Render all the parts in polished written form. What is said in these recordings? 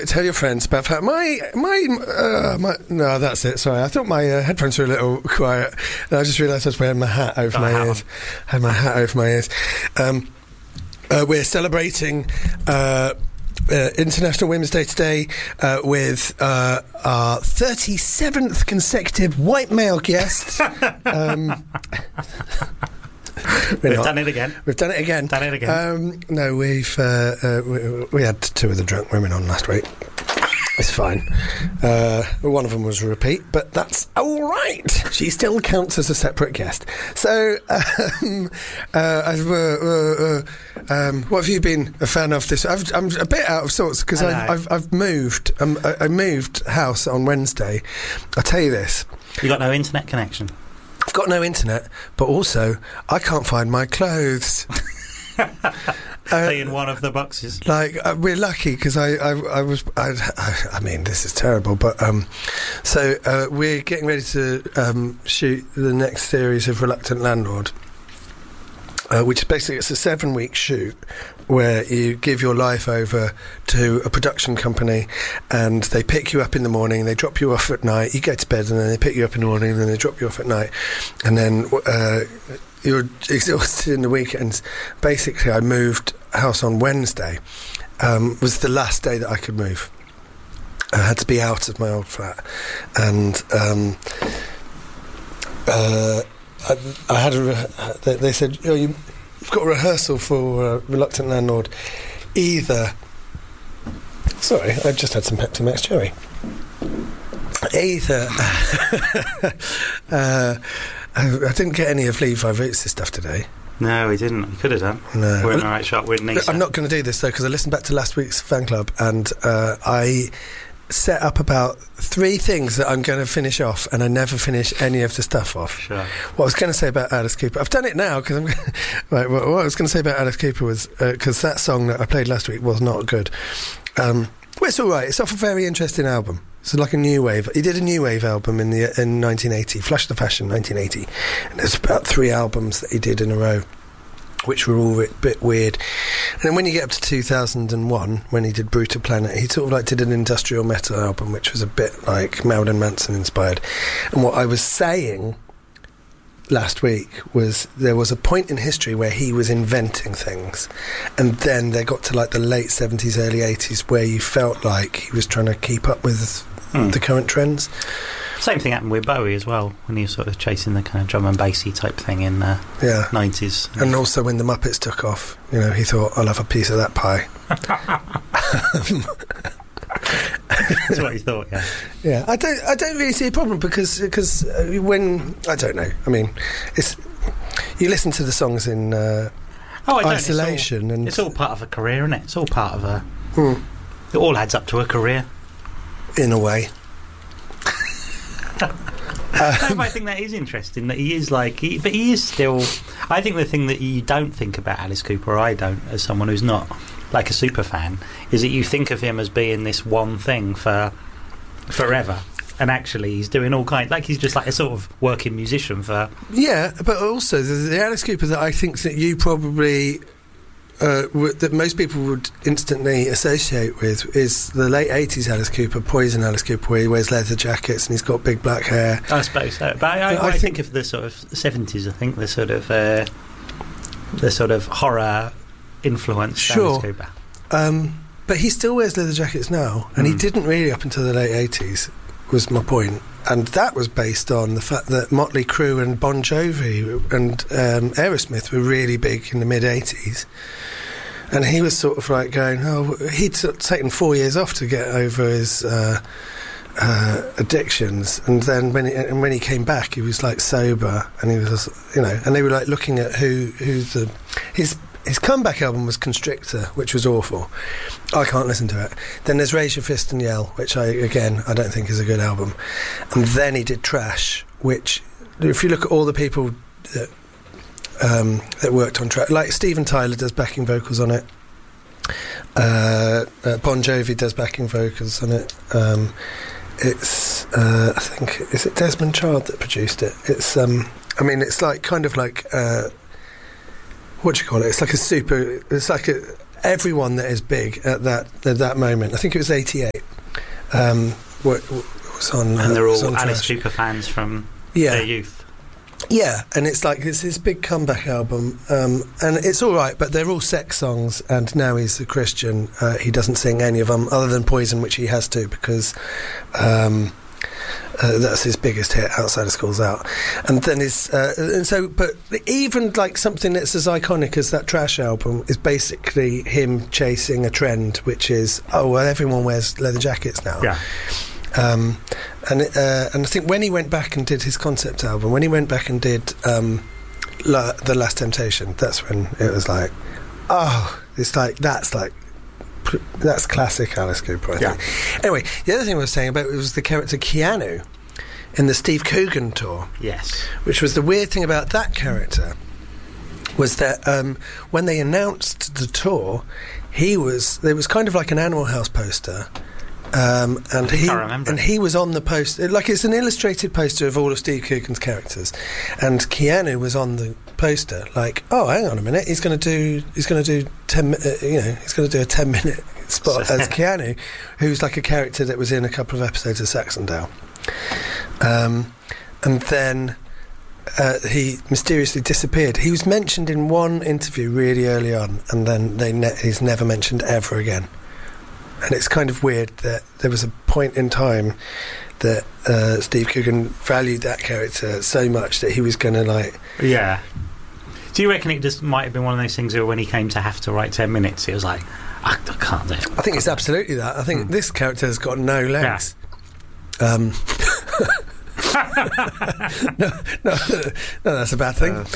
tell your friends about that. No, that's it. Sorry, I thought my headphones were a little quiet, and I just realised I was wearing my hat over my ears. Had my hat over my ears. We're celebrating International Women's Day today with our 37th consecutive white male guest. We've done it again. No, we had two of the drunk women on last week. It's fine. One of them was a repeat, but that's all right. She still counts as a separate guest. So, what have you been a fan of this? I'm a bit out of sorts because I've moved. I moved house on Wednesday. I'll tell you this. You got no internet connection? I've got no internet, but also I can't find my clothes. In one of the boxes. We're lucky because I mean, this is terrible, but so we're getting ready to shoot the next series of Reluctant Landlord, which is basically it's a 7-week shoot where you give your life over to a production company and they pick you up in the morning, they drop you off at night, you go to bed and then they pick you up in the morning and then they drop you off at night, and then you're exhausted in the weekends. Basically, I moved house on Wednesday. Was the last day that I could move. I had to be out of my old flat, and I had they said, oh, you've got a rehearsal for Reluctant Landlord. Sorry, I just had some Pepsi Max Cherry. I didn't get any of Levi Roots' stuff today. No, we didn't. We could have done. No. We're in the right shot. We're in Nisa. I'm not going to do this, though, because I listened back to last week's fan club, and I set up about 3 things that I'm going to finish off, and I never finish any of the stuff off. Sure. What I was going to say about Alice Cooper, I've done it now, because I'm right, what I was going to say about Alice Cooper was, because that song that I played last week was not good. Well, it's all right. It's off a very interesting album. It's like a new wave. He did a new wave album in 1980, Flush the Fashion, 1980, and there's about 3 albums that he did in a row, which were all a bit weird. And then when you get up to 2001, when he did Brutal Planet, he sort of like did an industrial metal album, which was a bit like Marilyn Manson inspired. And what I was saying last week was there was a point in history where he was inventing things, and then they got to like the late 70s, early 80s, where you felt like he was trying to keep up with the current trends. Same thing happened with Bowie as well, when he was sort of chasing the kind of drum and bassy type thing in 90s. And also when the Muppets took off, you know, he thought, I'll have a piece of that pie. That's what he thought, yeah. Yeah, I don't really see a problem because when I don't know, I mean, it's you listen to the songs in isolation, and it's all part of a career, isn't it? It's all part of a. It all adds up to a career, in a way. I think that is interesting that he is but he is still. I think the thing that you don't think about Alice Cooper, or I don't, as someone who's not like a super fan, is that you think of him as being this one thing for forever, and actually he's doing all kinds. Like he's just like a sort of working musician for. Yeah, but also the Alice Cooper that I think that you probably. That most people would instantly associate with is the late 80s Alice Cooper, Poison Alice Cooper, where he wears leather jackets and he's got big black hair. I suppose so, but I think of the sort of 70s. I think the sort of horror influence. Sure. Alice Cooper. But he still wears leather jackets now, and he didn't really up until the late 80s. Was my point. And that was based on the fact that Motley Crue and Bon Jovi and Aerosmith were really big in the mid-80s. And he was sort of like going, he'd taken 4 years off to get over his addictions. And then when he came back, he was like sober, and he was, you know, and they were like looking at his comeback album was Constrictor, which was awful. I can't listen to it. Then there's Raise Your Fist and Yell, which I don't think is a good album. And then he did Trash, which, if you look at all the people that worked on Trash, like Steven Tyler does backing vocals on it. Bon Jovi does backing vocals on it. It's I think, is it Desmond Child that produced it? It's it's like kind of like what do you call it? It's like everyone that is big at that moment. I think it was 88. What was on? And they're all on Alice Cooper fans from their youth. Yeah, and it's like it's his big comeback album, and it's all right, but they're all sex songs. And now he's a Christian. He doesn't sing any of them other than Poison, which he has to because that's his biggest hit outside of School's Out. And then but even like something that's as iconic as that Trash album is basically him chasing a trend, which is everyone wears leather jackets now. Yeah. And I think when he went back and did his concept album, when he went back and did The Last Temptation, that's when it was like, that's classic Alice Cooper, I think. Anyway, the other thing I was saying about it was the character Keanu in the Steve Coogan tour. Yes. Which was the weird thing about that character was that when they announced the tour, there was kind of like an Animal House poster. And he was on the poster, like it's an illustrated poster of all of Steve Coogan's characters, and Keanu was on the poster. Like, oh, hang on a minute, he's going to do a 10-minute spot as Keanu, who's like a character that was in a couple of episodes of Saxondale, and then he mysteriously disappeared. He was mentioned in one interview really early on, and then he's never mentioned ever again. And it's kind of weird that there was a point in time that Steve Coogan valued that character so much that he was going to like... Yeah. Do you reckon it just might have been one of those things where when he came to have to write 10 minutes, it was like, I can't do it. I think it's absolutely that. I think this character has got no legs. Yeah. No, that's a bad thing.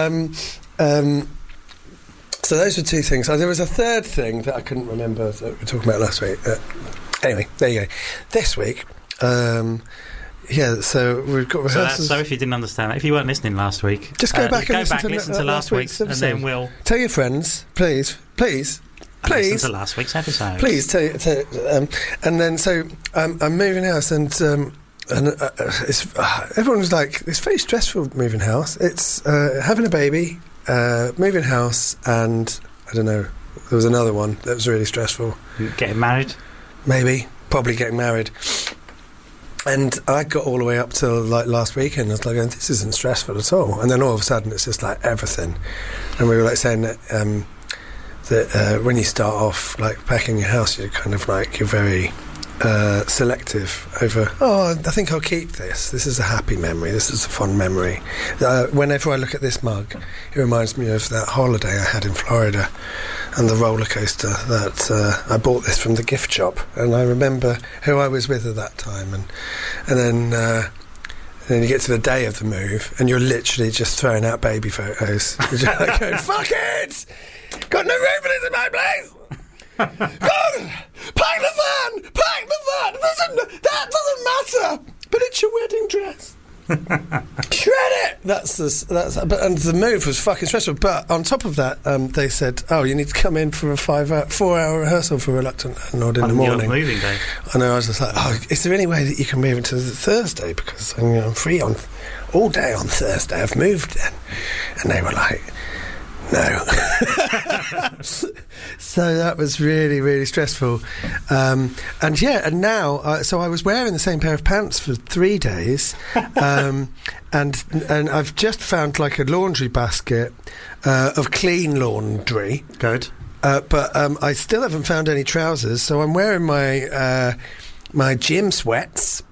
So those were two things. There was a third thing that I couldn't remember that we were talking about last week. Anyway, there you go. This week, so we've got rehearsals. So if you didn't understand that, if you weren't listening last week, just go back and listen to last week's episode. And then we'll... Tell your friends, please. Listen to last week's episode. Please, tell and then, so I'm moving house and everyone was like, it's very stressful moving house. It's having a baby... moving house, and I don't know, there was another one that was really stressful. Getting married? Probably getting married. And I got all the way up till like last weekend. I was like, this isn't stressful at all. And then all of a sudden it's just like everything. And we were like saying that when you start off like packing your house, you're kind of like, you're very selective over, I think I'll keep this. This is a happy memory. This is a fond memory. Whenever I look at this mug, it reminds me of that holiday I had in Florida and the roller coaster that I bought this from the gift shop, and I remember who I was with at that time, and then you get to the day of the move and you're literally just throwing out baby photos. You're like going, fuck it! Got no room for this in my place! God, pack the van! That doesn't matter. But it's your wedding dress. Shred it. And the move was fucking stressful. But on top of that, they said, you need to come in for a 4-hour rehearsal for Reluctant Landlord in the morning. Moving day. I know. I was just like, is there any way that you can move it to Thursday? Because I'm free on all day on Thursday. I've moved then. And they were like, no. So that was really, really stressful. And now, so I was wearing the same pair of pants for 3 days, and I've just found like a laundry basket of clean laundry. Good. But I still haven't found any trousers, so I'm wearing my gym sweats.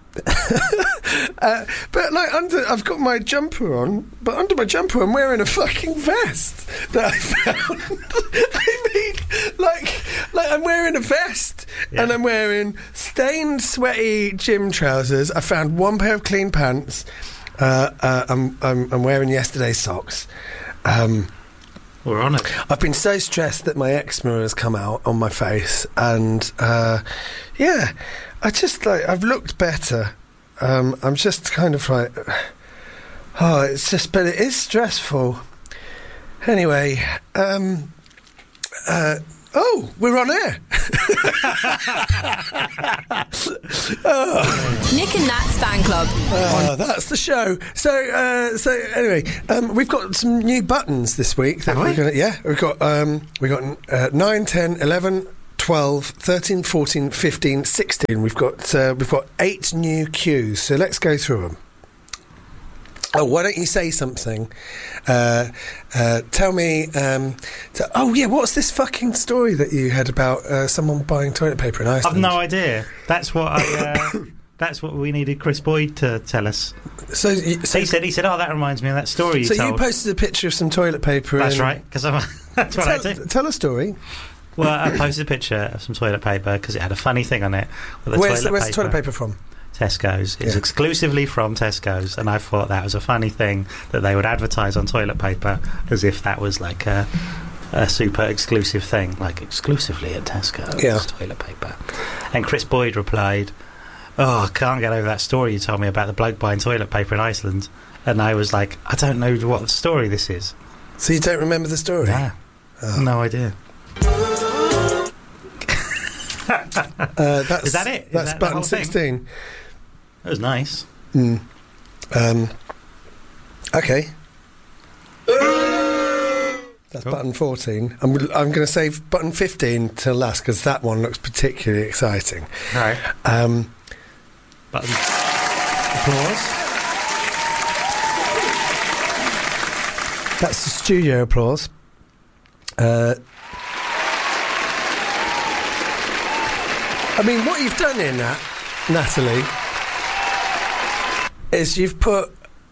But like I've got my jumper on, but under my jumper I'm wearing a fucking vest that I found. I mean, like I'm wearing a vest, and I'm wearing stained, sweaty gym trousers. I found one pair of clean pants. I'm wearing yesterday's socks. We're on it. I've been so stressed that my eczema has come out on my face, and I've looked better. I'm just kind of like, but it is stressful. Anyway, we're on air. Nick and Nat's Fan Club. That's the show. So anyway, we've got some new buttons this week. That we've got 9, 10, 11, 12, 13, 14, 15, 16. We've got 8 new cues. So let's go through them. Oh, why don't you say something? Tell me. What's this fucking story that you had about someone buying toilet paper in Iceland? I've no idea. That's what that's what we needed Chris Boyd to tell us. So he said, "Oh, that reminds me of that story you told." So you posted a picture of some toilet paper. That's right, because that's what I do. Tell a story. Well, I posted a picture of some toilet paper because it had a funny thing on it. Where's the toilet paper from? Tesco's. It's exclusively from Tesco's, and I thought that was a funny thing that they would advertise on toilet paper as if that was like a super exclusive thing, like exclusively at Tesco's toilet paper. And Chris Boyd replied, "Oh, I can't get over that story you told me about the bloke buying toilet paper in Iceland." And I was like, "I don't know what story this is." So you don't remember the story? Yeah. No idea. Is that it? That's button 16. That was nice. Okay. That's cool. Button 14. I'm going to save button 15 till last because that one looks particularly exciting. All right. Button. Applause. That's the studio applause. I mean, what you've done in that, Natalie, is you've put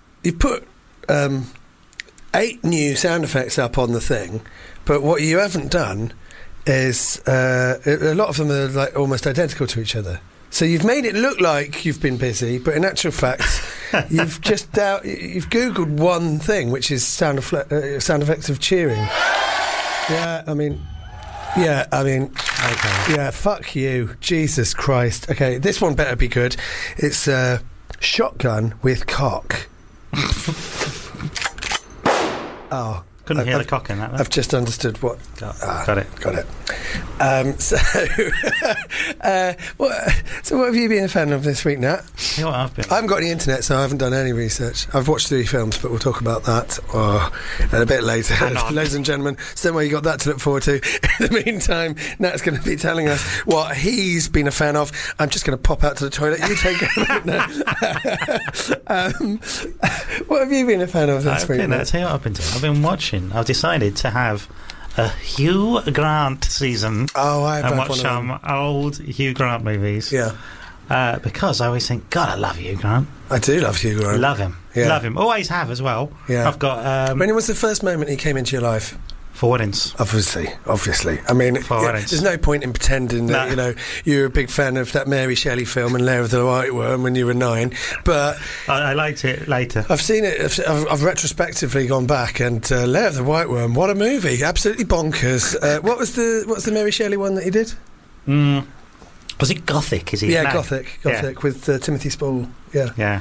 8 new sound effects up on the thing, but what you haven't done is a lot of them are like almost identical to each other. So you've made it look like you've been busy, but in actual fact, you've just you've Googled one thing, which is sound effects of cheering. Okay. Yeah, fuck you, Jesus Christ. Okay, this one better be good. It's shotgun with cock. Oh, couldn't hear the cock in that. Though. I've just understood what. Got it. So what have you been a fan of this week, Nat? You know what I've been? I haven't got any internet, so I haven't done any research. I've watched 3 films, but we'll talk about that a bit later. Ladies and gentlemen, so you got that to look forward to. In the meantime, Nat's going to be telling us what he's been a fan of. I'm just going to pop out to the toilet. You take it. What have you been a fan of this week? I'll tell you what I've been doing. I've been watching. I've decided to have a Hugh Grant season. Oh, and watch some old Hugh Grant movies. Yeah. Because I always think, God, I love Hugh Grant. I do love Hugh Grant. Love him. Yeah. Love him. Always have as well. Yeah. I've got. When was the first moment he came into your life? For Weddings. Obviously. I mean, there's no point in pretending that you're a big fan of that Mary Shelley film and Lair of the White Worm when you were 9. But I liked it later. I've seen it. I've retrospectively gone back and Lair of the White Worm. What a movie! Absolutely bonkers. What's the Mary Shelley one that he did? Was it Gothic? Is he? Yeah, Gothic with Timothy Spall. Yeah.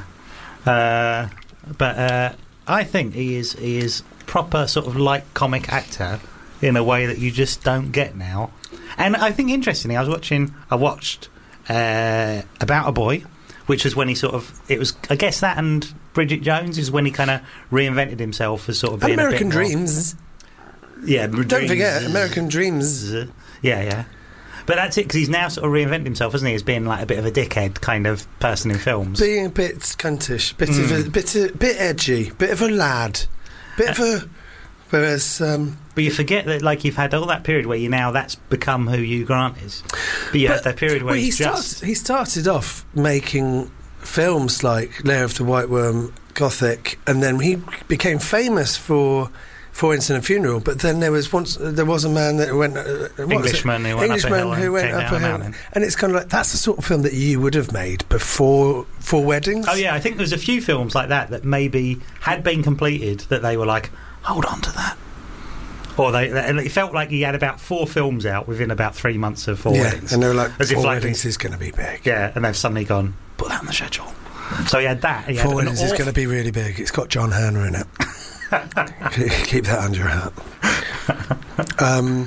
But I think he is proper sort of like comic actor in a way that you just don't get now. And I think interestingly, I watched About a Boy, which was when he it was, I guess that and Bridget Jones is when he kind of reinvented himself as sort of being American a bit Dreams. More, yeah, don't forget American Dreams. Yeah. But that's it, because he's now sort of reinvented himself, hasn't he, as being like a bit of a dickhead kind of person in films. Being a bit cuntish, bit edgy, bit of a lad, bit of a... Whereas... but you forget that, like, you've had all that period where that's become who Hugh Grant is. But you had that period where he started off making films like Lair of the White Worm, Gothic, and then he became famous for Incident Funeral, but then there was a man that went Englishman who went up a hill, and it's kind of like that's the sort of film that you would have made before For Weddings. Oh yeah, I think there's a few films like that maybe had been completed that they were like, hold on to that, or it felt like he had about 4 films out within about 3 months of Four Weddings, and they were like, Four Weddings is going to be big. Yeah, and they've suddenly gone, put that on the schedule. So he had that. Four Weddings is going to be really big. It's got John Hannah in it. Keep that under your hat.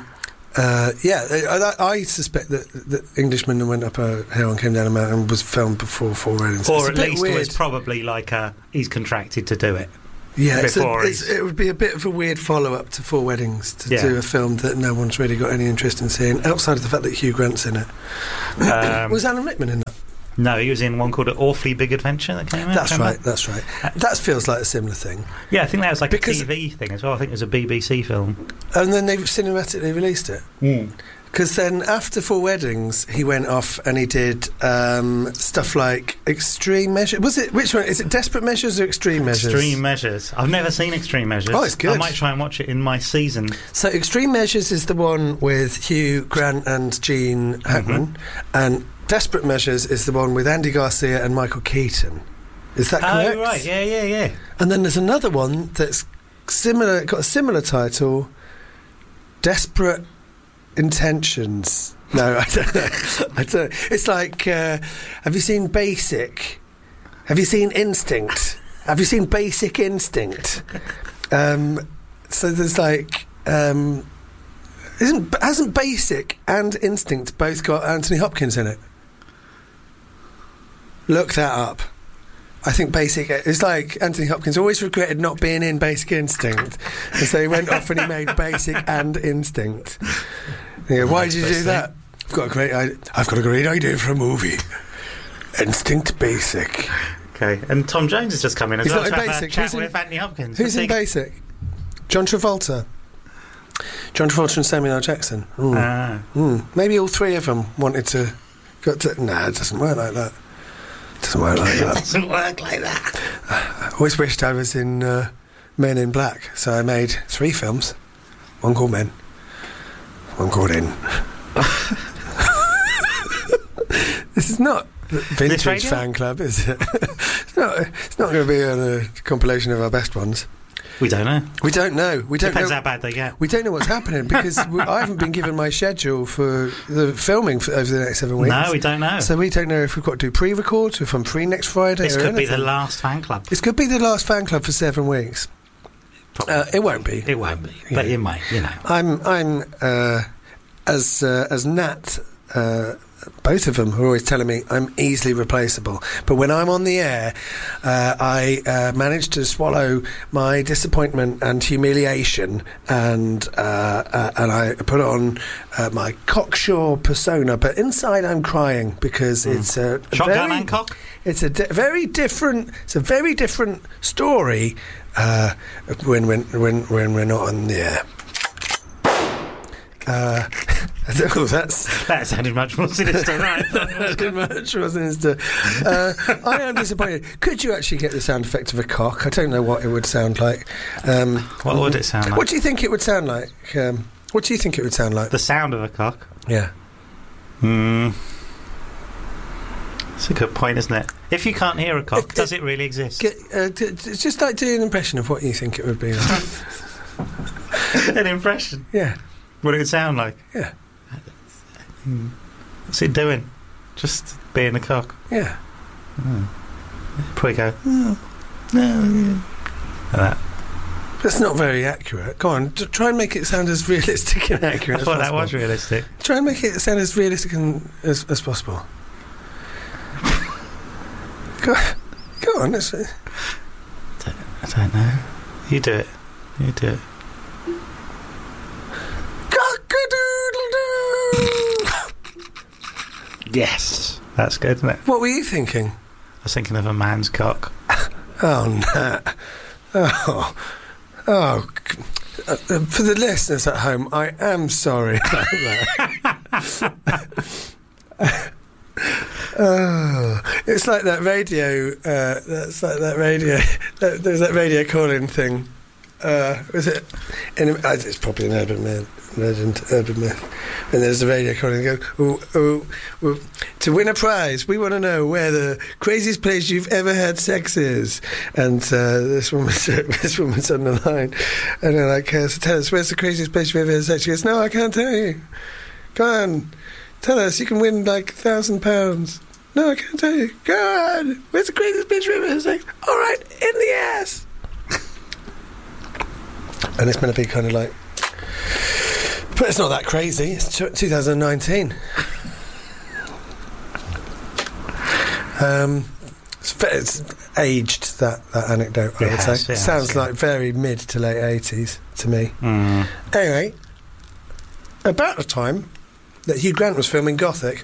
I suspect that Englishman went up a hill and came down a mountain was filmed before Four Weddings. Or at least it was probably like he's contracted to do it. Yeah, it would be a bit of a weird follow-up to Four Weddings to do a film that no one's really got any interest in seeing, outside of the fact that Hugh Grant's in it. Was Alan Rickman in that? No, he was in one called An Awfully Big Adventure that came out. That's right. That feels like a similar thing. Yeah, I think that was like a TV thing as well. I think it was a BBC film. And then they've cinematically released it. Because then after Four Weddings, he went off and he did stuff like Extreme Measures. Was it, which one? Is it Desperate Measures or Extreme Measures? Extreme Measures. I've never seen Extreme Measures. Oh, it's good. I might try and watch it in my season. So Extreme Measures is the one with Hugh Grant and Gene Hackman. And Desperate Measures is the one with Andy Garcia and Michael Keaton. Is that correct? Oh, right. Yeah. And then there's another one that's similar, got a similar title, Desperate Intentions. No, I don't know. It's like, have you seen Basic? Have you seen Instinct? Have you seen Basic Instinct? So there's like, hasn't Basic and Instinct both got Anthony Hopkins in it? Look that up. I think Basic... It's like Anthony Hopkins always regretted not being in Basic Instinct. And so he went off and he made Basic and Instinct. Yeah, why did you do that? I've got a great idea for a movie. Instinct Basic. Okay, and Tom Jones has just come in as well. He's not in Basic. Chat with Anthony Hopkins. Who's in Basic? John Travolta. John Travolta and Samuel L. Jackson. Maybe all three of them wanted to... Nah, it doesn't work like that. Doesn't work like that. I always wished I was in Men in Black, so I made 3 films. One called Men, one called In. This is not Vintage Fan Club, is it? It's not going to be on a compilation of our best ones. We don't know. Depends how bad they get. We don't know what's happening because I haven't been given my schedule for the filming over the next 7 weeks. No, we don't know. So we don't know if we've got to do pre-records, if I'm free next Friday. This could be the last fan club. This could be the last fan club for 7 weeks. It won't be. It won't be. But it might. You know. I'm as Nat. Both of them are always telling me I'm easily replaceable. But when I'm on the air, I manage to swallow my disappointment and humiliation, and I put on my cocksure persona. But inside, I'm crying because it's a shotgun and cock. It's a very different. It's a very different story when we're not on the air. That sounded much more sinister, right? Much more sinister. I am disappointed. Could you actually get the sound effect of a cock? I don't know what it would sound like. What would it sound like? What do you think it would sound like? What do you think it would sound like? The sound of a cock? Yeah. It's a good point, isn't it? If you can't hear a cock, does it really exist? Just like do an impression of what you think it would be like. An impression? Yeah. What it would sound like? Yeah. What's it doing? Just being a cock? Yeah. Probably go, like that. That's not very accurate. Go on, try and make it sound as realistic and accurate I thought that was realistic. Try and make it sound as realistic as possible. Go on. I don't know. You do it. Yes, that's good, isn't it? What were you thinking? I was thinking of a man's cock. Oh, no. Oh. For the listeners at home, I am sorry about that. It's like that radio. There's that radio calling thing. Was it? It's probably an urban myth. And there's the radio calling and go, oh, to win a prize, we want to know where the craziest place you've ever had sex is. And this woman's on the line, and they're like, so tell us, where's the craziest place you've ever had sex? She goes, no, I can't tell you. Come on, tell us, you can win like £1,000. No, I can't tell you. Go on, where's the craziest place you've ever had sex? All right, in the ass. And it's going to be kind of like But it's not that crazy. It's 2019. It's aged, that anecdote, I would say. Sounds like very mid to late 80s to me. Anyway, about the time that Hugh Grant was filming Gothic.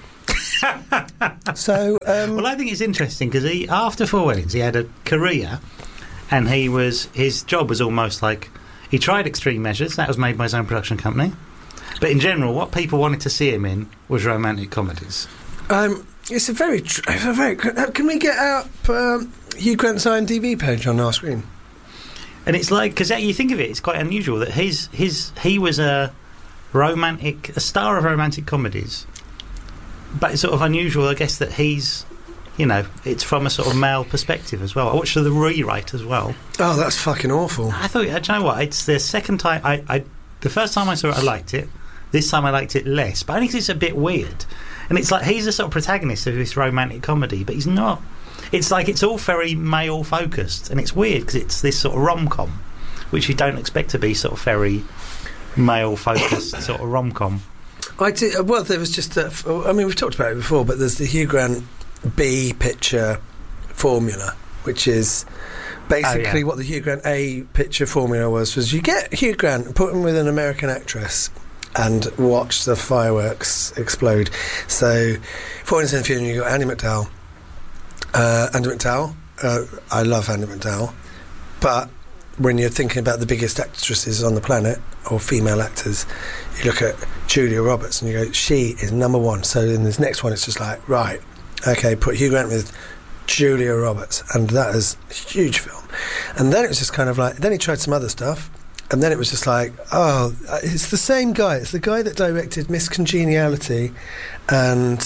So, well, I think it's interesting because after Four Weddings, he had a career, and his job was almost like he tried Extreme Measures. That was made by his own production company, but in general, what people wanted to see him in was romantic comedies. It's a very. Can we get out Hugh Grant's IMDb page on our screen? And it's like, because you think of it, it's quite unusual that he was a star of romantic comedies, but it's sort of unusual, I guess, that he's, it's from a sort of male perspective as well. I watched the rewrite as well. Oh, that's fucking awful. I thought, do you know what? It's the second time the first time I saw it, I liked it. This time I liked it less, but only because it's a bit weird. And it's like he's the sort of protagonist of this romantic comedy, but he's not. It's like it's all very male focused, and it's weird because it's this sort of rom-com, which you don't expect to be sort of very male focused sort of rom-com. Well, there was just we've talked about it before, but there's the Hugh Grant B picture formula, which is basically what the Hugh Grant A picture formula was you get Hugh Grant, put him with an American actress, and watch the fireworks explode. So, for instance, you got Andie MacDowell. Andie MacDowell, I love Andie MacDowell, but when you're thinking about the biggest actresses on the planet, or female actors, you look at Julia Roberts and you go, she is number one. So in this next one, it's just like, right, okay, put Hugh Grant with Julia Roberts, and that is a huge film. And then it was just kind of like, then he tried some other stuff. And then it was just like, oh, it's the same guy. It's the guy that directed Miss Congeniality and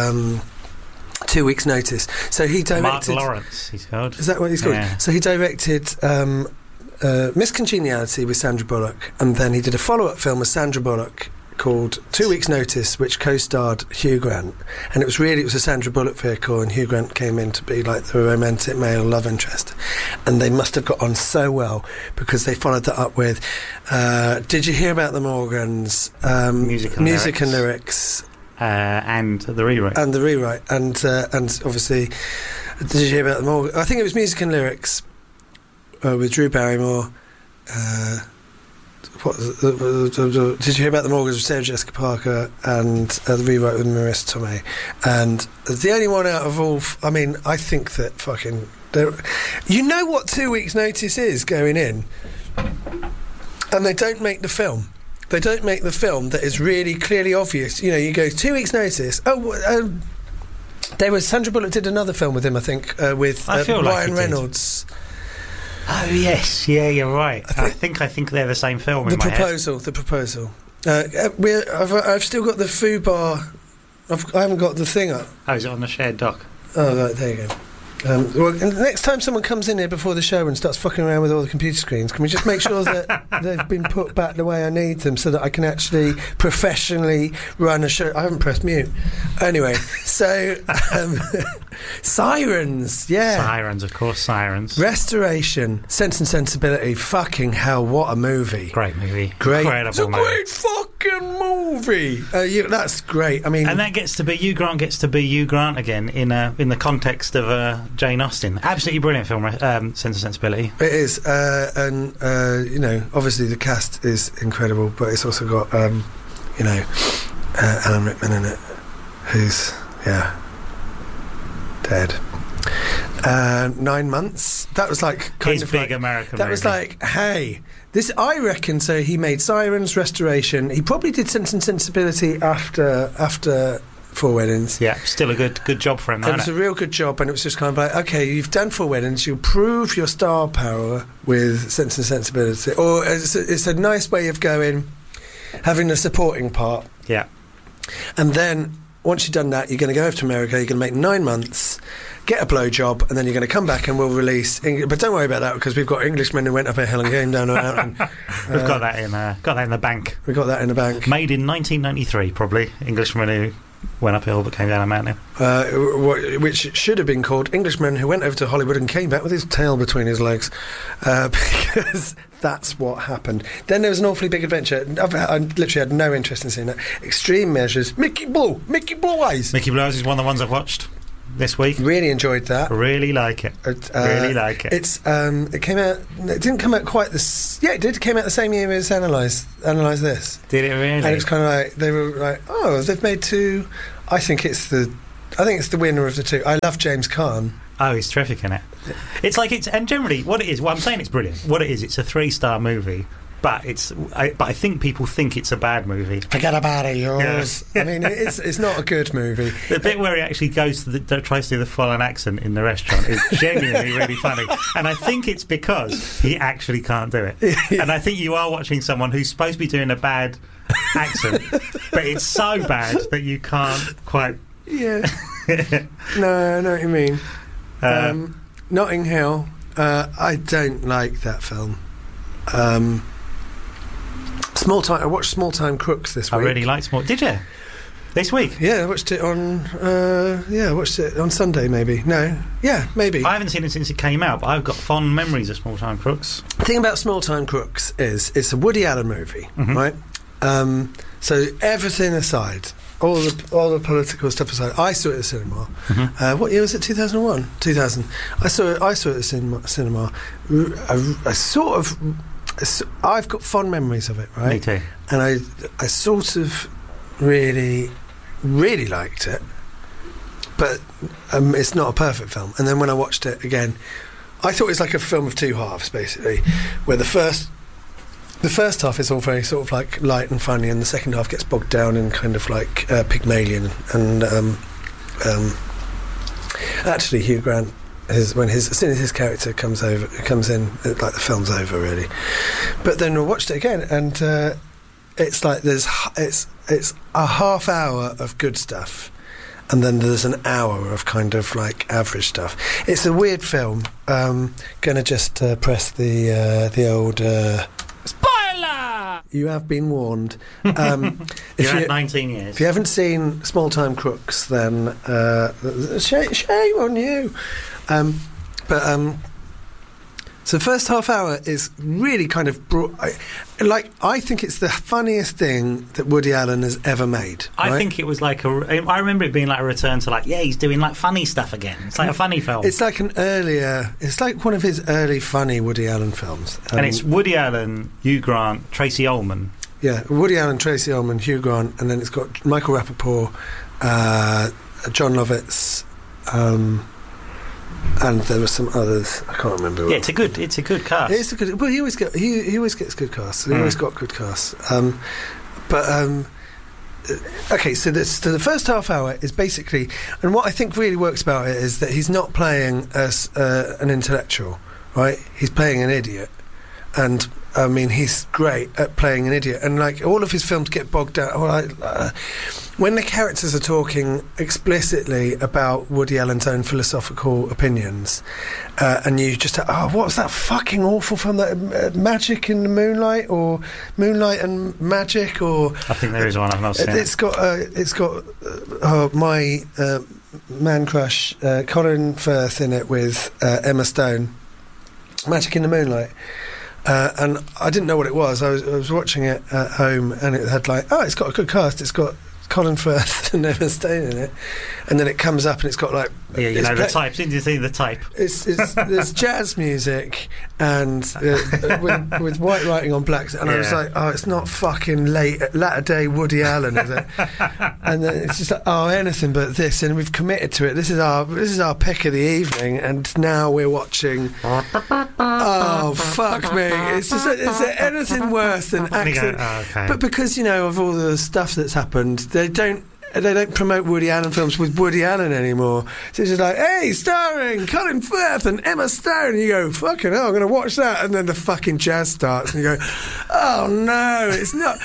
2 Weeks' Notice. So he directed... Mark Lawrence, he's called. Is that what he's called? Yeah. So he directed Miss Congeniality with Sandra Bullock, and then he did a follow-up film with Sandra Bullock called 2 Weeks' Notice, which co-starred Hugh Grant. And it was a Sandra Bullock vehicle, and Hugh Grant came in to be like the romantic male love interest. And they must have got on so well, because they followed that up with Did You Hear About the Morgans? Music and Lyrics. And the rewrite. And obviously, Did You Hear About the Morgans? I think it was Music and Lyrics with Drew Barrymore. Did You Hear About the Morgans with Sarah Jessica Parker, and the rewrite with Marissa Tomei. And the only one out of all, I think that fucking, you know what 2 Weeks' Notice is going in, and they don't make the film. They don't make the film that is really clearly obvious. You go 2 Weeks' Notice. Sandra Bullock did another film with him, I think, with Ryan Reynolds. Oh yes, yeah, you're right. I think they're the same film. The Proposal. I've still got the FUBAR. I haven't got the thing up. Oh, is it on the shared doc? Oh, right, there you go. Next time someone comes in here before the show and starts fucking around with all the computer screens, can we just make sure that they've been put back the way I need them, so that I can actually professionally run a show? I haven't pressed mute. Anyway, so Sirens, yeah. Sirens, of course, Sirens. Restoration, Sense and Sensibility. Fucking hell, what a movie. Great movie. Incredible it's a movie. Great fucking movie. That's great. And that gets to be Hugh Grant again in the context of Jane Austen. Absolutely brilliant film, Sense and Sensibility. It is, obviously the cast is incredible, but it's also got, Alan Rickman in it, who's, dead. 9 months. That was like his big American movie. Was like, hey, this. I reckon. So he made Sirens, Restoration. He probably did Sense and Sensibility after Four Weddings. Yeah, still a good job for him. It was a real good job, and it was just kind of like, okay, you've done Four Weddings, you prove your star power with Sense and Sensibility, or it's a nice way of having a supporting part. Yeah, and then once you've done that, you're going to go over to America. You're going to make 9 months, get a blowjob, and then you're going to come back and we'll release. But don't worry about that, because we've got Englishmen who went up a hill and came down a mountain. We've got that in the bank. We got that in the bank. Made in 1993, probably. Englishmen who went up a hill but came down a mountain. Which should have been called Englishman Who Went Over to Hollywood and Came Back with His Tail Between His Legs, because that's what happened. Then there was An Awfully Big Adventure. I literally had no interest in seeing that. Extreme Measures. Mickey Blue Eyes. Mickey Blue Eyes is one of the ones I've watched this week. Really enjoyed that. Really like it. Really like it. It came out. It didn't come out quite this. Yeah, it did. It came out the same year as Analyze This. Did it really? And it was kind of like they were like, oh, they've made two. I think it's the winner of the two. I love James Caan. Oh, he's terrific in it. It's like and generally what it is. Well, I'm saying it's brilliant. What it is, it's a 3-star movie. But I think people think it's a bad movie. Forget about it, yours. Yeah. I mean, it's not a good movie. The bit where he actually goes to tries to do the foreign accent in the restaurant is genuinely really funny, and I think it's because he actually can't do it. Yeah. And I think you are watching someone who's supposed to be doing a bad accent, but it's so bad that you can't quite. Yeah. No, I know what you mean. Notting Hill. I don't like that film. I watched Small Time Crooks this week. I really like Did you? This week? Yeah, I watched it on. I watched it on Sunday. Maybe maybe. I haven't seen it since it came out, but I've got fond memories of Small Time Crooks. The thing about Small Time Crooks is it's a Woody Allen movie, right? So everything aside, all the political stuff aside, I saw it at the cinema. What year was it? 2001, 2000. I saw it at the cinema. I sort of. I've got fond memories of it, right? Me too. And I sort of really, really liked it, but it's not a perfect film. And then when I watched it again, I thought it was like a film of two halves, basically, where the first half is all very sort of like light and funny, and the second half gets bogged down in kind of like Pygmalion and actually Hugh Grant. As soon as his character comes in, like the film's over really. But then I watched it again, and it's like it's a half hour of good stuff, and then there's an hour of kind of like average stuff. It's a weird film. Gonna just press the old spoiler. You have been warned. You had 19 years. If you haven't seen Small Time Crooks, then shame on you. So the first half hour is really kind of I think it's the funniest thing that Woody Allen has ever made. I right? think it was like I remember it being like a return to he's doing like funny stuff again. It's like a funny film. It's like it's like one of his early funny Woody Allen films. And it's Woody Allen, Hugh Grant, Tracy Ullman. Yeah, Woody Allen, Tracy Ullman, Hugh Grant, and then it's got Michael Rappaport, John Lovitz, and there were some others. I can't remember. Yeah, it's a good cast. It's a good. Well, he always gets good casts. He always got good casts. Okay, so the first half hour is basically, and what I think really works about it is that he's not playing as an intellectual, right? He's playing an idiot, and I mean he's great at playing an idiot, and like all of his films get bogged down. When the characters are talking explicitly about Woody Allen's own philosophical opinions, and you just what's that fucking awful film, that Magic in the Moonlight, or Moonlight and Magic, or I think there is one I've not seen. It's got my man crush Colin Firth in it with Emma Stone. Magic in the Moonlight. And I didn't know what it was. I was watching it at home, and it had it's got a good cast. It's got Colin Firth and Emma Stone in it, and then it comes up and it's got the type. Didn't you see the type? There's jazz music and with white writing on black, and I was like, it's not fucking latter day Woody Allen, is it? And then it's just anything but this, and we've committed to it. This is our pick of the evening, and now we're watching. Oh fuck me! Is there anything worse than accent? Okay. But because of all the stuff that's happened, they don't promote Woody Allen films with Woody Allen anymore. So it's just like, hey, starring Colin Firth and Emma Stone. And you go, fucking hell, I'm going to watch that. And then the fucking jazz starts, and you go, oh no, it's not.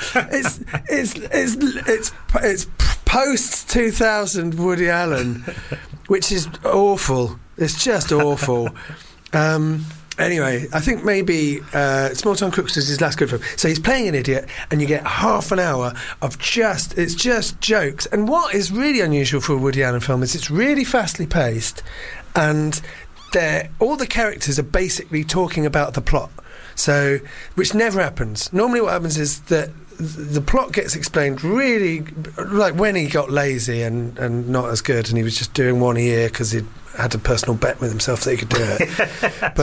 It's post 2000 Woody Allen, which is awful. It's just awful. Anyway, I think maybe Small Town Crooks is his last good film. So he's playing an idiot, and you get half an hour of it's just jokes. And what is really unusual for a Woody Allen film is it's really fastly paced, and all the characters are basically talking about the plot. So, which never happens. Normally what happens is that the plot gets explained really, like when he got lazy and not as good, and he was just doing one a year because he'd had a personal bet with himself that he could do it.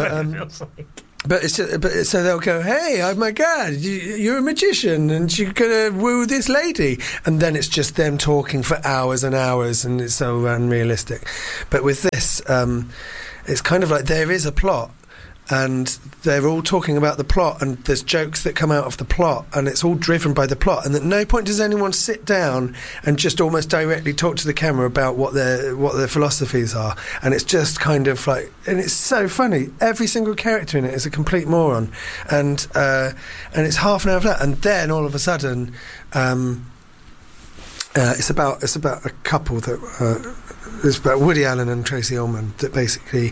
But so they'll go, hey, oh my God, you're a magician and you're going to woo this lady. And then it's just them talking for hours and hours, and it's so unrealistic. But with this, it's kind of like there is a plot, and they're all talking about the plot, and there's jokes that come out of the plot, and it's all driven by the plot. And at no point does anyone sit down and just almost directly talk to the camera about what their philosophies are. And it's just kind of like, and it's so funny. Every single character in it is a complete moron, and it's half an hour of that, and then all of a sudden, it's about a couple that. It's about Woody Allen and Tracy Ullman. That basically,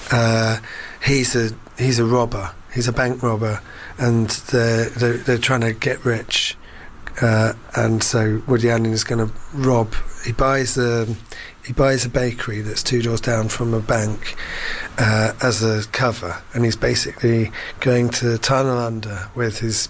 he's a robber. He's a bank robber, and they're trying to get rich. And so Woody Allen is going to rob. He buys a bakery that's 2 doors down from a bank as a cover, and he's basically going to tunnel under with his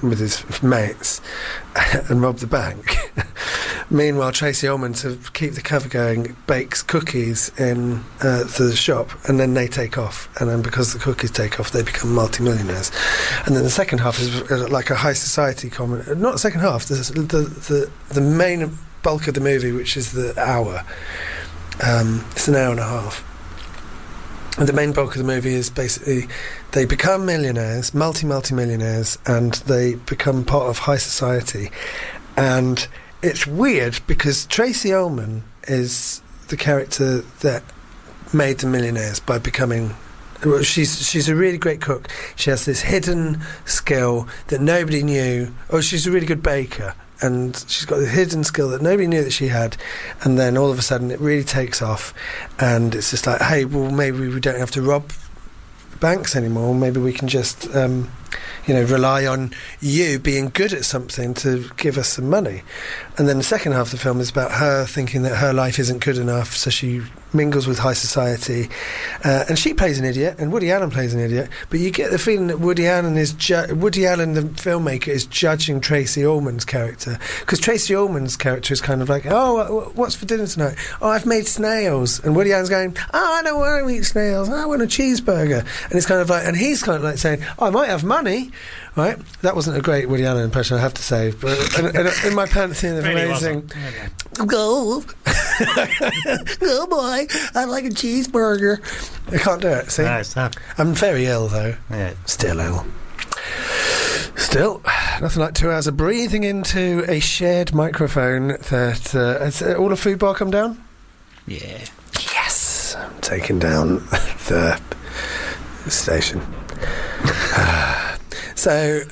mates and rob the bank. Meanwhile, Tracy Ullman, to keep the cover going, bakes cookies in the shop, and then they take off. And then because the cookies take off, they become multimillionaires. And then the second half is like a high society comedy. Not the second half. The main bulk of the movie, which is the hour. It's an hour and a half. And the main bulk of the movie is basically they become millionaires, multi-millionaires, and they become part of high society. And it's weird because Tracy Ullman is the character that made them millionaires by becoming... Well, she's a really great cook. She has this hidden skill that nobody knew. Oh, she's a really good baker, and she's got a hidden skill that nobody knew that she had. And then all of a sudden it really takes off, and it's just like, hey, well, maybe we don't have to rob banks anymore. Maybe we can just rely on you being good at something to give us some money. And then the second half of the film is about her thinking that her life isn't good enough, so she mingles with high society, and she plays an idiot, and Woody Allen plays an idiot. But you get the feeling that Woody Allen, the filmmaker, is judging Tracy Ullman's character, because Tracy Ullman's character is kind of like, oh, what's for dinner tonight? Oh, I've made snails. And Woody Allen's going, oh, I don't want to eat snails. I want a cheeseburger. And it's kind of like, and he's kind of like saying, oh, I might have money. Right, that wasn't a great Woody Allen impression, I have to say. But in my pantheon of really amazing, go boy, I like a cheeseburger. I can't do it. See, no, it's tough. I'm very ill though. Yeah, still ill. Still, nothing like 2 hours of breathing into a shared microphone. That has all of Food Bar come down? Yeah. Yes, I'm taking down the station. So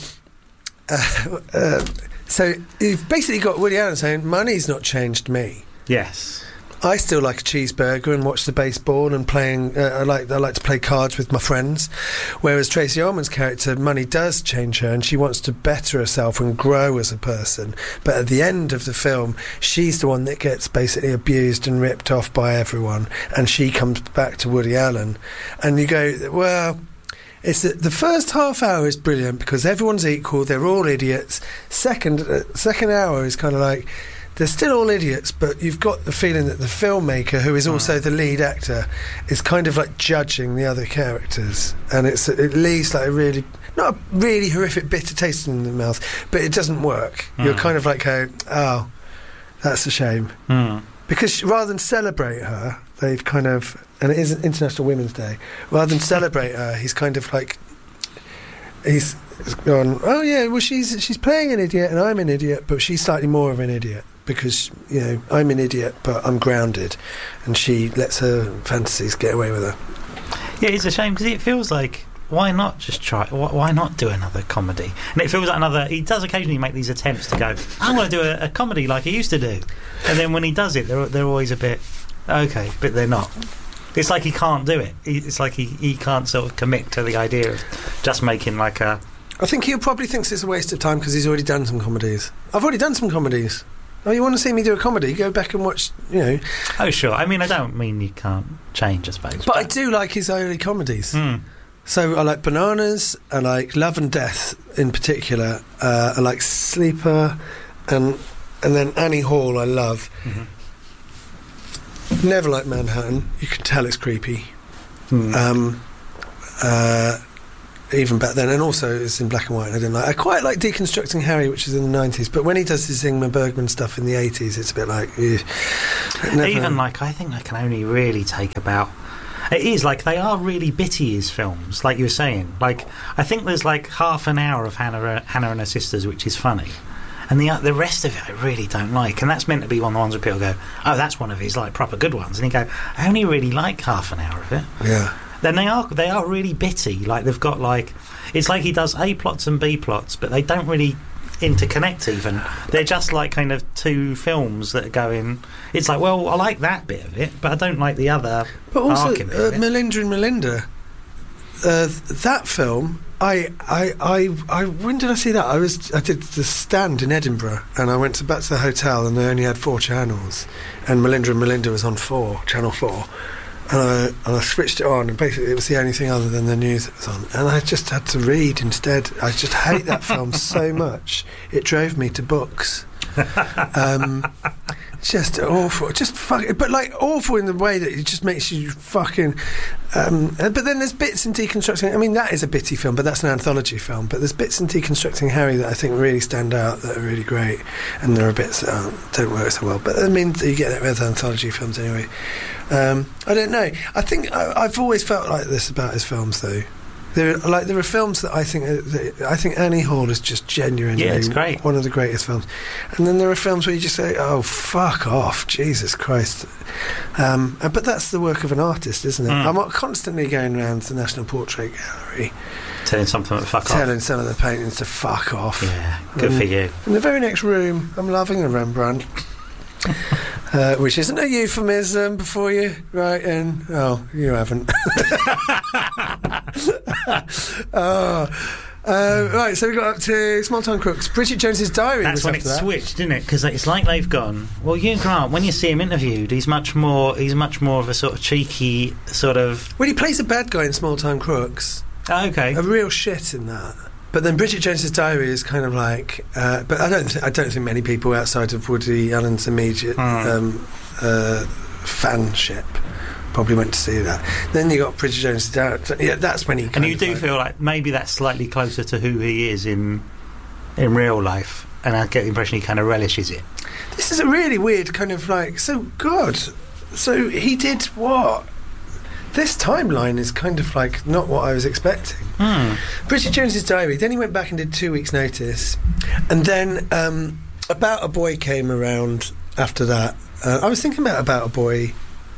you've basically got Woody Allen saying, money's not changed me. Yes. I still like a cheeseburger and watch the baseball and playing. I like to play cards with my friends. Whereas Tracy Ullman's character, money does change her, and she wants to better herself and grow as a person. But at the end of the film, she's the one that gets basically abused and ripped off by everyone, and she comes back to Woody Allen. And you go, well... It's the first half hour is brilliant because everyone's equal, they're all idiots. Second hour is kind of like they're still all idiots, but you've got the feeling that the filmmaker, who is also the lead actor, is kind of like judging the other characters, and it leaves like not a really horrific bitter taste in the mouth, but it doesn't work. You're kind of like, oh, that's a shame. Because rather than celebrate her, they've kind of, and it is International Women's Day, rather than celebrate her, he's kind of like, he's gone, oh yeah, well she's playing an idiot and I'm an idiot, but she's slightly more of an idiot because, I'm an idiot but I'm grounded, and she lets her fantasies get away with her. Yeah, it's a shame because it feels like, why not just try? Why not do another comedy? And it feels like he does occasionally make these attempts to go, I want to do a comedy like he used to do. And then when he does it, they're always a bit, okay, but they're not. It's like he can't do it. It's like he can't sort of commit to the idea of just making like a... I think he probably thinks it's a waste of time because he's already done some comedies. I've already done some comedies. Oh, you want to see me do a comedy? Go back and watch, you know. Oh, sure. I mean, I don't mean you can't change, I suppose. But I do like his early comedies. So I like Bananas, I like Love and Death in particular, I like Sleeper, and then Annie Hall I love. Never liked Manhattan. You can tell it's creepy. Even back then, and also it's in black and white. I didn't like. I quite like Deconstructing Harry, which is in the 90s. But when he does his Ingmar Bergman stuff in the 80s, it's a bit like. Even like I think I can only really take about. It is like they are really bitty his films, like you were saying. Like I think there's like half an hour of Hannah and her sisters, which is funny, and the rest of it I really don't like. And that's meant to be one of the ones where people go, "Oh, that's one of his like proper good ones," and you go, "I only really like half an hour of it." Yeah. Then they are really bitty. Like they've got like it's like he does A plots and B plots, but they don't really interconnect even. They're just like kind of two films that are going. It's like, well, I like that bit of it, but I don't like the other. But also, Melinda and Melinda. That film, I when did I see that? I did The Stand in Edinburgh, and I went back to the hotel, and they only had 4 channels, and Melinda was on Channel 4. And I switched it on, and basically it was the only thing other than the news that was on, and I just had to read instead. I just hate that film so much. It drove me to books. Just awful, just fucking, but like awful in the way that it just makes you fucking. But then there's bits in Deconstructing. I mean, that is a bitty film, but that's an anthology film. But there's bits in Deconstructing Harry that I think really stand out, that are really great, and there are bits that don't work so well. But I mean, you get that with anthology films anyway. I don't know. I think I've always felt like this about his films, though. There are films that I think Annie Hall is just genuinely it's great. One of the greatest films, and then there are films where you just say, "Oh, fuck off, Jesus Christ!" But that's the work of an artist, isn't it? I'm constantly going around the National Portrait Gallery, telling something to fuck off, telling some of the paintings to fuck off. Yeah, good for you. In the very next room, I'm loving a Rembrandt. Which isn't a euphemism before you write in. Oh, you haven't. Right, so we got up to Small Town Crooks. Bridget Jones's Diary. That's when it switched, didn't it? Because it's like they've gone. Well, Hugh Grant, when you see him interviewed, he's much more of a sort of cheeky sort of. Well, he plays a bad guy in Small Town Crooks. Oh, okay. A real shit in that. But then Bridget Jones's Diary is kind of like, but I don't think many people outside of Woody Allen's immediate fanship probably went to see that. Then you got Bridget Jones's Diary. Yeah, that's when he. And you do feel like maybe that's slightly closer to who he is in real life, and I get the impression he kind of relishes it. This is a really weird kind of like. So God, so he did what? This timeline is kind of like not what I was expecting. Bridget Jones's Diary. Then he went back and did 2 weeks' notice, and then About a Boy came around after that. I was thinking about a Boy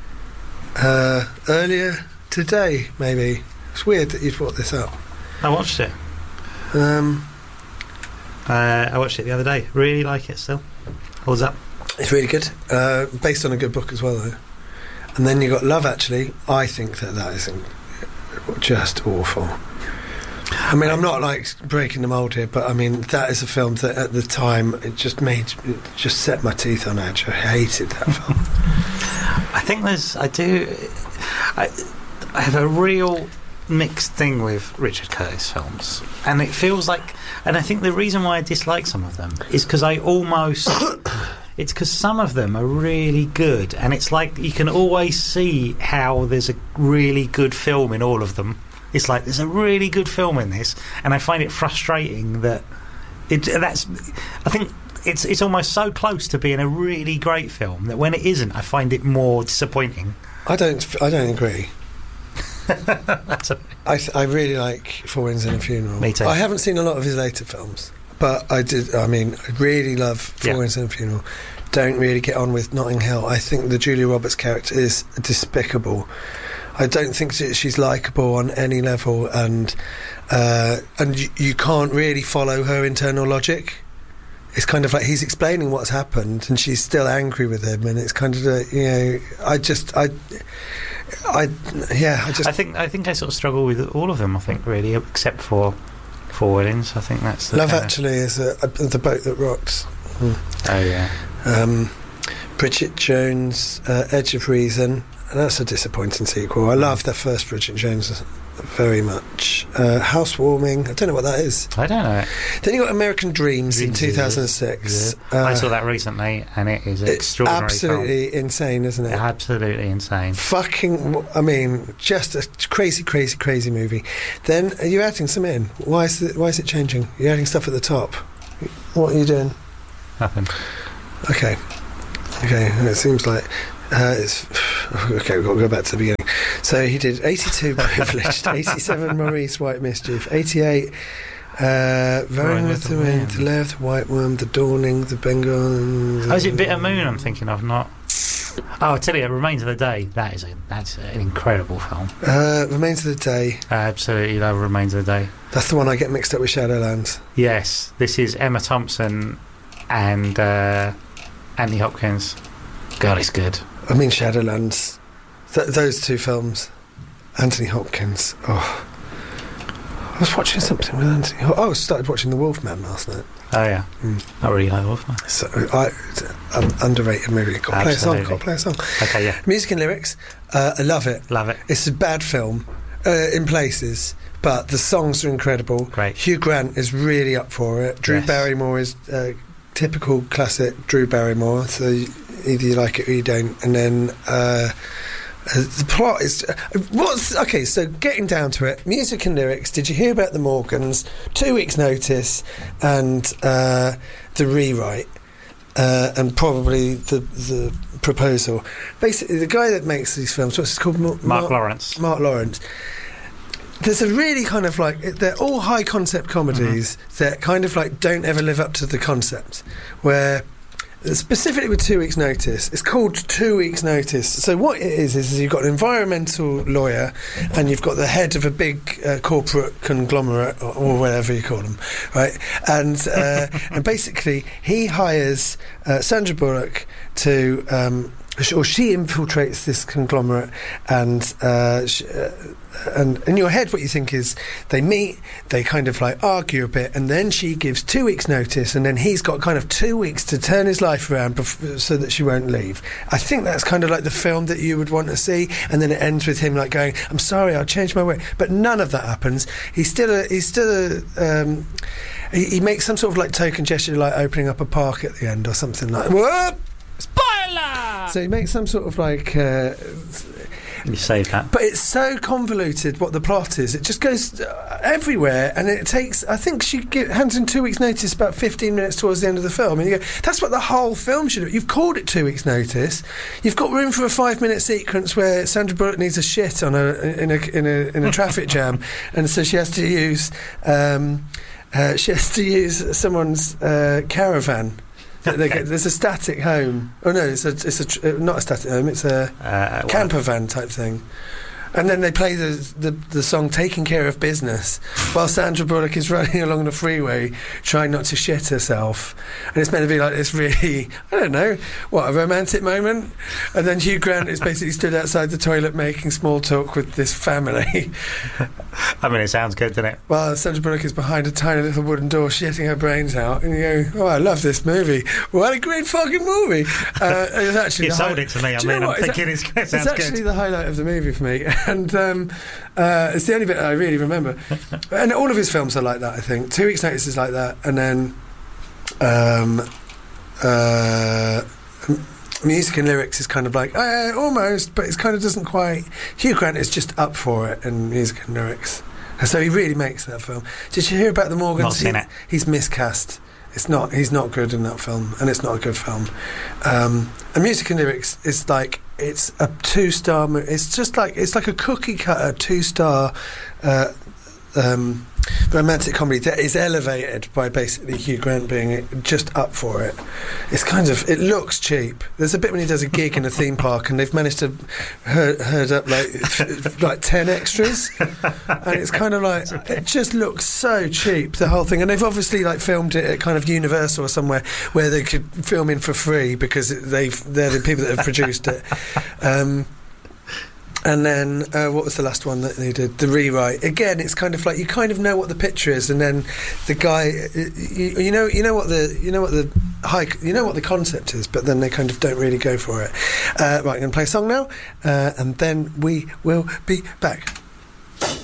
earlier today. Maybe it's weird that you've brought this up. I watched it. I watched it the other day. Really like it still. Holds up. It's really good. Based on a good book as well, though. And then you got Love Actually. I think that is just awful. I mean, I'm not like breaking the mould here, but I mean that is a film that at the time it just set my teeth on edge. I hated that film. I have a real mixed thing with Richard Curtis films, and it feels like, and I think the reason why I dislike some of them is because it's because some of them are really good, and it's like you can always see how there's a really good film in all of them. It's like there's a really good film in this, and I find it frustrating that I think it's almost so close to being a really great film that when it isn't, I find it more disappointing. I don't agree. I really like Four Weddings and a Funeral. Me too. I haven't seen a lot of his later films, but I really love Four Weddings and a Funeral. Don't really get on with Notting Hill. I think the Julia Roberts character is despicable. I don't think she's likeable on any level, and you can't really follow her internal logic. It's kind of like he's explaining what's happened, and she's still angry with him, and it's kind of I think I sort of struggle with all of them. I think really, except for Four Weddings. I think that's the Love Actually is the boat that rocks. Oh yeah. Bridget Jones, Edge of Reason. And that's a disappointing sequel. I love the first Bridget Jones very much. Housewarming. I don't know what that is. I don't know. Then you got American Dreams in 2006. I saw that recently, and it is extraordinary. Absolutely insane, isn't it? Absolutely insane. Fucking, I mean, just a crazy, crazy, crazy movie. Then are you adding some in? Why is it changing? You're adding stuff at the top. What are you doing? Nothing. Okay. It seems like. Okay, we've got to go back to the beginning. So he did 82 Privileged, 87 Maurice White Mischief, 88 Rowing with the Wind, The Lair of the White Worm, The Dawning, The Bengal. Oh, is it Bitter Moon I'm thinking of, not? Oh, I tell you, Remains of the Day. That's an incredible film. Remains of the Day. I absolutely love Remains of the Day. That's the one I get mixed up with Shadowlands. Yes, this is Emma Thompson and Anthony Hopkins. God, it's good. I mean Shadowlands. Those two films. Anthony Hopkins. Oh. I was watching something with Anthony Hopkins. I started watching The Wolfman last night. Oh, yeah. I really like Wolfman. So, underrated movie. Got to play a song. Okay, yeah. Music and lyrics. I love it. Love it. It's a bad film in places, but the songs are incredible. Great. Hugh Grant is really up for it. Drew Barrymore is typical classic Drew Barrymore, so either you like it or you don't. And then the plot is so getting down to it, music and lyrics. Did you hear about the Morgans? 2 weeks notice and the rewrite and probably the proposal. Basically the guy that makes these films, what's it called? Mark Lawrence. There's a really kind of like, they're all high concept comedies that kind of like don't ever live up to the concept, where specifically with 2 weeks notice, it's called 2 weeks notice. So what it is you've got an environmental lawyer and you've got the head of a big corporate conglomerate or whatever you call them, right? And basically he hires Sandra Bullock to or she infiltrates this conglomerate, and in your head what you think is they meet, they kind of like argue a bit, and then she gives 2 weeks notice, and then he's got kind of 2 weeks to turn his life around so that she won't leave. I think that's kind of like the film that you would want to see, and then it ends with him like going, I'm sorry, I'll change my way. But none of that happens. He makes some sort of like token gesture, like opening up a park at the end or something like, whoop! Spoiler! So he makes some sort of like you saved that. But it's so convoluted what the plot is. It just goes everywhere, and it takes, I think she hands in 2 weeks notice about 15 minutes towards the end of the film, and you go, that's what the whole film should do. You've called it 2 weeks notice. You've got room for a 5-minute sequence where Sandra Bullock needs a shit in a traffic jam, and so she has to use someone's caravan. There's a static home. Oh no, it's not a static home. It's a camper van type thing. And then they play the song "Taking Care of Business" while Sandra Bullock is running along the freeway trying not to shit herself. And it's meant to be like this really, I don't know, a romantic moment. And then Hugh Grant is basically stood outside the toilet making small talk with this family. I mean, it sounds good, doesn't it? Well, Sandra Bullock is behind a tiny little wooden door shitting her brains out, and you go, oh, I love this movie. What a great fucking movie. It's actually you sold it to me. I mean, I'm thinking it sounds good. It's actually the highlight of the movie for me. And it's the only bit I really remember. And all of his films are like that, I think. 2 weeks notice is like that. And then music and lyrics is kind of like almost, but it kind of doesn't quite. Hugh Grant is just up for it in music and lyrics, and so he really makes that film. Did you hear about the Morgans? Not seen it. He's miscast. He's not good in that film, and it's not a good film. And music and lyrics is like, it's a 2-star. It's just like, it's like a cookie cutter 2-star romantic comedy that is elevated by basically Hugh Grant being just up for it. It's kind of, it looks cheap. There's a bit when he does a gig in a theme park and they've managed to herd up like 10 extras, and it's kind of like, it just looks so cheap, the whole thing. And they've obviously like filmed it at kind of Universal or somewhere where they could film in for free because they're the people that have produced it. And then what was the last one that they did? The rewrite. Again, it's kind of like you kind of know what the picture is, and then the guy, you know what the concept is, but then they kind of don't really go for it. Right, I'm going to play a song now, and then we will be back.